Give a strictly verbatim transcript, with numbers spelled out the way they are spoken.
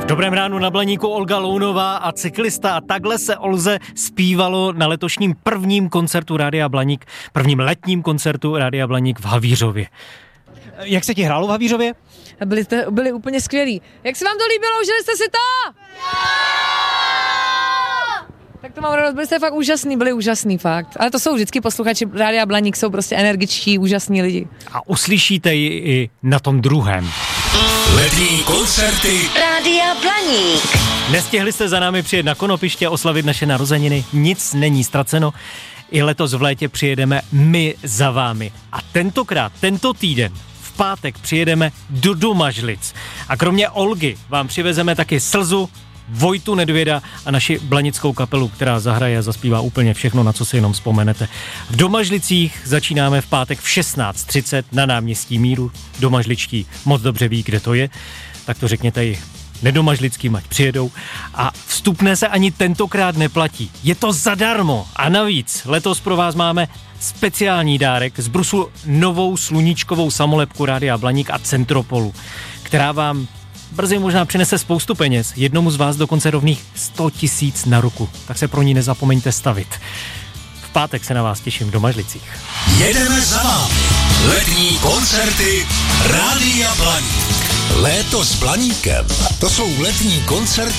Dobrém ránu na Blaníku Olga Lounová a cyklista a takhle se Olze zpívalo na letošním prvním koncertu Rádia Blaník, prvním letním koncertu Rádia Blaník v Havířově. Jak se ti hrálo v Havířově? Byli, to, byli úplně skvělí. Jak se vám to líbilo? Užili jste si to? Tak to mám radost, byli jste fakt úžasný, byli úžasný fakt. Ale to jsou vždycky posluchači Rádia Blaník, jsou prostě energičtí, úžasní lidi. A uslyšíte ji i na tom druhém. Letní koncerty Rádia Blaník. Nestihli jste za námi přijet na Konopiště a oslavit naše narozeniny? Nic není ztraceno. I letos v létě přijedeme my za vámi. A tentokrát, tento týden, v pátek přijedeme do Domažlic. A kromě Olgy vám přivezeme taky Slzu, Vojtu Nedvěda a naši blanickou kapelu, která zahraje a zaspívá úplně všechno, na co si jenom vzpomenete. V Domažlicích začínáme v pátek v šestnáct třicet na náměstí Míru. Domažličtí moc dobře ví, kde to je, tak to řekněte i nedomažlickým, ať přijedou. A vstupné se ani tentokrát neplatí. Je to zadarmo. A navíc letos pro vás máme speciální dárek z Brusu, novou sluníčkovou samolepku Rádia Blaník a Centropolu, která vám brzy možná přinese spoustu peněz, jednomu z vás dokonce rovných sto tisíc na ruku. Tak se pro ní nezapomeňte stavit. V pátek se na vás těším v Domažlicích. jedeme za vámi. Letní koncerty Rádia Blaník. Léto s Blaníkem. To jsou letní koncerty